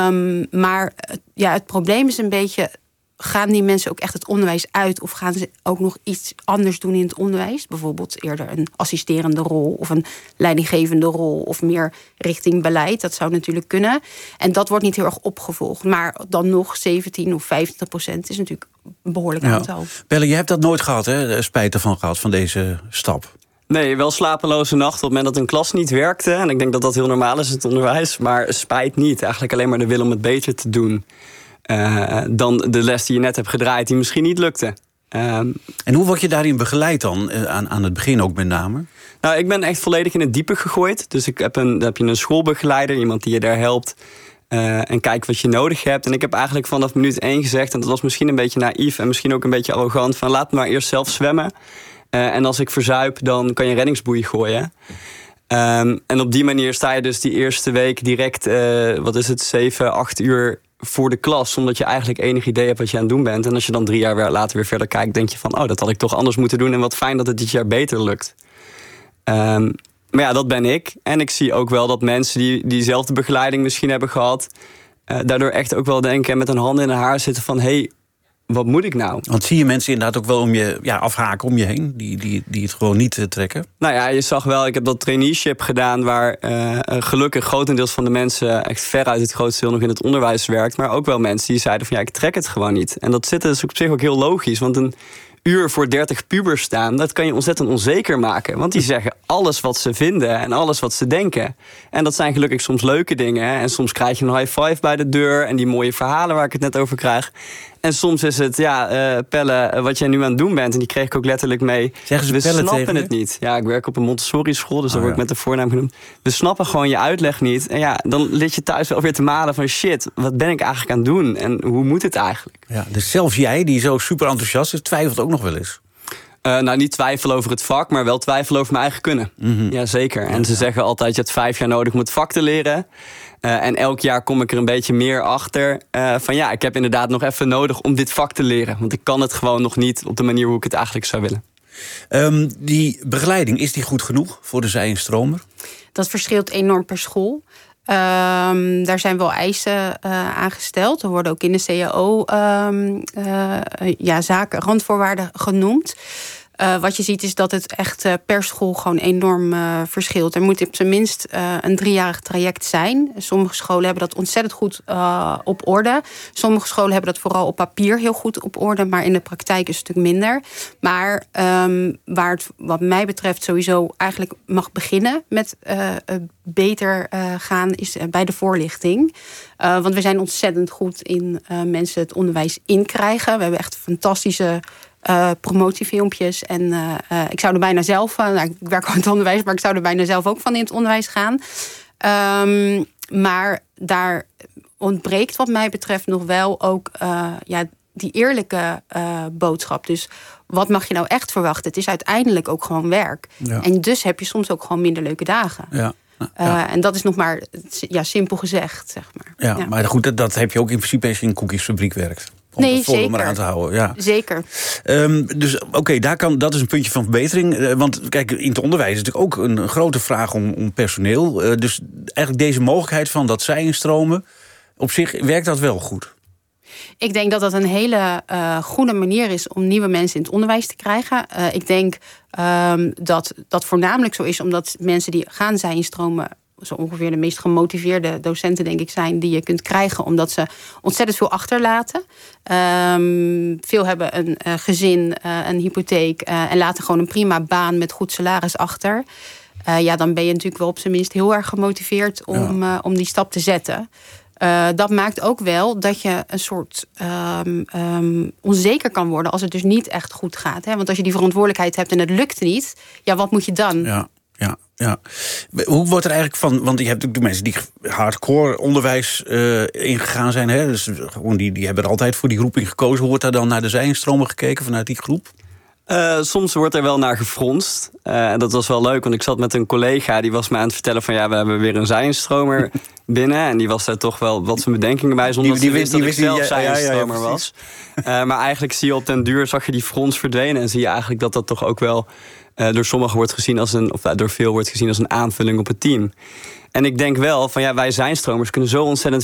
Maar het probleem is een beetje, gaan die mensen ook echt het onderwijs uit, of gaan ze ook nog iets anders doen in het onderwijs? Bijvoorbeeld eerder een assisterende rol of een leidinggevende rol, of meer richting beleid. Dat zou natuurlijk kunnen. En dat wordt niet heel erg opgevolgd. Maar dan nog 17 of 25% is natuurlijk een behoorlijk aantal. Pelle, je hebt dat nooit gehad, hè? Spijt ervan gehad, van deze stap? Nee, wel slapeloze nachten op het moment dat een klas niet werkte. En ik denk dat dat heel normaal is in het onderwijs. Maar spijt niet. Eigenlijk alleen maar de wil om het beter te doen. Dan de les die je net hebt gedraaid, die misschien niet lukte. En hoe word je daarin begeleid dan? Aan het begin ook met name? Nou, ik ben echt volledig in het diepe gegooid. Dus dan heb je een schoolbegeleider, iemand die je daar helpt. En kijk wat je nodig hebt. En ik heb eigenlijk vanaf minuut 1 gezegd, en dat was misschien een beetje naïef en misschien ook een beetje arrogant, van laat me maar eerst zelf zwemmen. En als ik verzuip, dan kan je een reddingsboei gooien. En op die manier sta je dus die eerste week direct, 7, 8 uur voor de klas, omdat je eigenlijk enig idee hebt wat je aan het doen bent. En als je dan 3 jaar later weer verder kijkt, denk je van, dat had ik toch anders moeten doen. En wat fijn dat het dit jaar beter lukt. Maar ja, dat ben ik. En ik zie ook wel dat mensen die diezelfde begeleiding misschien hebben gehad, daardoor echt ook wel denken en met een hand in haar haar zitten van, hey, wat moet ik nou? Want zie je mensen inderdaad ook wel om je afhaken om je heen, die het gewoon niet trekken? Nou ja, je zag wel, ik heb dat traineeship gedaan waar gelukkig grotendeels van de mensen echt veruit het grootste deel nog in het onderwijs werkt. Maar ook wel mensen die zeiden van, ik trek het gewoon niet. En dat is op zich ook heel logisch, want een uur voor 30 pubers staan, dat kan je ontzettend onzeker maken. Want die zeggen alles wat ze vinden en alles wat ze denken. En dat zijn gelukkig soms leuke dingen. Hè? En soms krijg je een high five bij de deur en die mooie verhalen waar ik het net over krijg. En soms is het, Pelle, wat jij nu aan het doen bent, en die kreeg ik ook letterlijk mee. Zeggen ze we Pelle snappen tegen het niet. Ja, ik werk op een Montessori school, dus daar word ik met de voornaam genoemd. We snappen gewoon je uitleg niet. En dan ligt je thuis wel weer te malen van, shit, wat ben ik eigenlijk aan het doen? En hoe moet het eigenlijk? Ja, dus zelfs jij, die zo super enthousiast is, twijfelt ook nog wel eens. Niet twijfelen over het vak, maar wel twijfelen over mijn eigen kunnen. Mm-hmm. Ja, zeker. En ze zeggen altijd, je hebt 5 jaar nodig om het vak te leren. En elk jaar kom ik er een beetje meer achter. Ik heb inderdaad nog even nodig om dit vak te leren. Want ik kan het gewoon nog niet op de manier hoe ik het eigenlijk zou willen. Die begeleiding, is die goed genoeg voor de zij- en stromer? Dat verschilt enorm per school. Daar zijn wel eisen aangesteld. Er worden ook in de CAO zaken, randvoorwaarden genoemd. Wat je ziet is dat het echt per school gewoon enorm verschilt. Er moet op zijn minst een 3-jarig traject zijn. Sommige scholen hebben dat ontzettend goed op orde. Sommige scholen hebben dat vooral op papier heel goed op orde. Maar in de praktijk is het natuurlijk minder. Maar waar het wat mij betreft sowieso eigenlijk mag beginnen met beter gaan, is bij de voorlichting. Want we zijn ontzettend goed in mensen het onderwijs inkrijgen. We hebben echt fantastische promotiefilmpjes. En ik zou er bijna zelf, ik werk al in het onderwijs, maar ik zou er bijna zelf ook van in het onderwijs gaan. Maar daar ontbreekt wat mij betreft nog wel ook die eerlijke boodschap. Dus wat mag je nou echt verwachten? Het is uiteindelijk ook gewoon werk. Ja. En dus heb je soms ook gewoon minder leuke dagen. Ja. En dat is nog maar simpel gezegd, zeg maar. Ja. Maar goed, dat heb je ook in principe als je in een koekjesfabriek werkt. Nee, zeker. Maar aan te houden. Ja. Zeker. Dus dat is een puntje van verbetering. Want kijk, in het onderwijs is natuurlijk ook een grote vraag om personeel. Dus eigenlijk deze mogelijkheid van dat zij instromen, op zich werkt dat wel goed. Ik denk dat dat een hele goede manier is om nieuwe mensen in het onderwijs te krijgen. Ik denk dat dat voornamelijk zo is omdat mensen die gaan zij instromen zo ongeveer de meest gemotiveerde docenten, denk ik, zijn die je kunt krijgen, omdat ze ontzettend veel achterlaten. Veel hebben een gezin, een hypotheek en laten gewoon een prima baan met goed salaris achter. Dan ben je natuurlijk wel op zijn minst heel erg gemotiveerd om die stap te zetten. Dat maakt ook wel dat je een soort onzeker kan worden als het dus niet echt goed gaat. Hè? Want als je die verantwoordelijkheid hebt en het lukt niet, wat moet je dan? Ja. Hoe wordt er eigenlijk van, want je hebt natuurlijk de mensen die hardcore onderwijs ingegaan zijn. Hè? Dus gewoon die hebben er altijd voor die groep in gekozen. Hoe wordt daar dan naar de zij-instromen gekeken vanuit die groep? Soms wordt er wel naar gefronst. En dat was wel leuk, want ik zat met een collega, die was me aan het vertellen van we hebben weer een zij-instromer binnen. En die was daar toch wel wat zijn bedenkingen bij, zonder dat ik zelf zij-instromer was. Maar eigenlijk zie je op den duur, zag je die frons verdwenen en zie je eigenlijk dat dat toch ook wel door sommigen wordt gezien als door veel wordt gezien als een aanvulling op het team. En ik denk wel van wij zijnstromers kunnen zo ontzettend